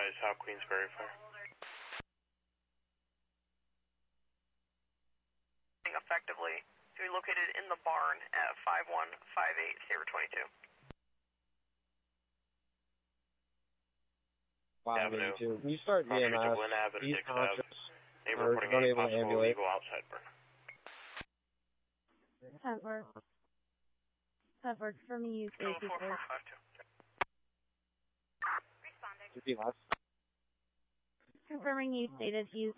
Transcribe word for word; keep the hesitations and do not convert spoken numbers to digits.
advise how Queensbury Fire. Effectively to be located in the barn at five one five eight Sabre twenty-two. five eighty-two. Can you start E M S? He's conscious. Neighbor reporting any possible illegal outside burn. That works. That works for me. Use Go A P four four. four five two. Confirming you stated use